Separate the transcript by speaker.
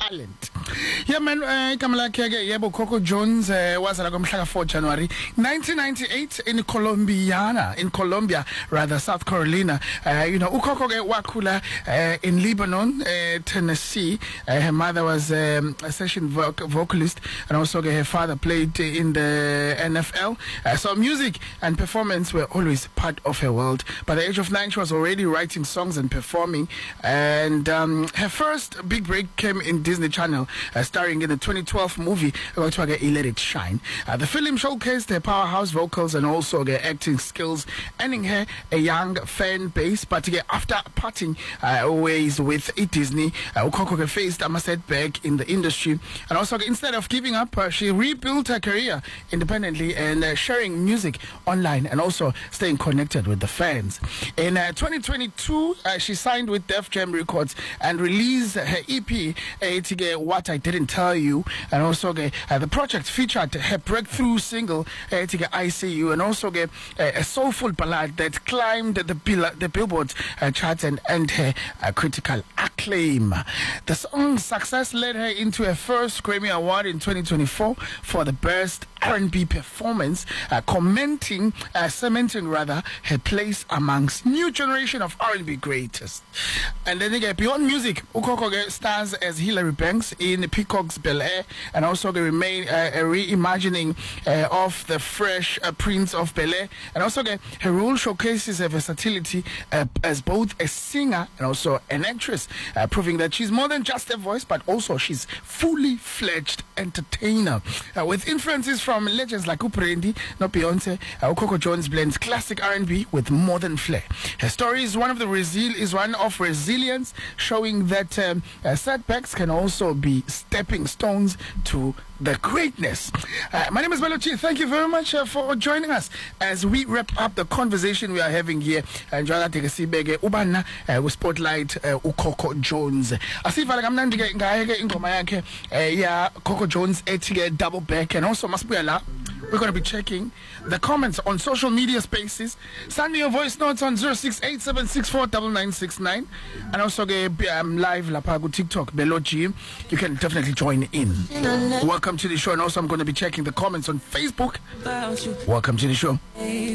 Speaker 1: talent. Yeah, man, Kamala Kege, Yebo Coco Jones was like 4 January 1998 in Colombia, South Carolina. Ukoko Wakula in Lebanon, Tennessee. Her mother was a session vocalist, and also her father played in the NFL. So music and performance were always part of her world. By the age of 9, she was already writing songs and performing. And her first big break came in Disney Channel, starring in the 2012 movie Let It Shine. The film showcased her powerhouse vocals and also her acting skills, earning her a young fan base. But after parting ways with Disney, Ukoko faced a setback in the industry. And also, instead of giving up, she rebuilt her career independently and sharing music online and also staying connected with the fans. In 2022, she signed with Def Jam Records and released her EP, What I Didn't Tell You. And also, the project featured her breakthrough single, I See You, and also a soulful ballad that climbed the Billboard charts and earned her critical acclaim. The song's success led her into her first Grammy Award in 2024 for the Best R&B Performance, cementing her place amongst new generation of R&B greatest. And then beyond music, Ukoko stars as Hilary Banks in Peacock's Bel Air, and also remain a reimagining of the Fresh Prince of Bel Air, and also her role showcases her versatility as both a singer and also an actress, proving that she's more than just a voice, but also she's fully fledged entertainer. With influences from legends like Uprendi, not Beyonce, Ukoko Jones blends classic R&B with modern flair. Her story is one of resilience, showing that setbacks can also be stepping stones to the greatness. My name is Belochi. Thank you very much for joining us as we wrap up the conversation we are having here. And Ubana with Spotlight Ukoko Jones. Asifa kamnandi ngaeke ingoma yakhe ya Coco Jones ethi double back, and also masibuyela. We're going to be checking the comments on social media spaces. Send me your voice notes on 0687649969, and also live Lapago TikTok Belochi. You can definitely join in. Welcome to the show, and also I'm going to be checking the comments on Facebook. Welcome to the show.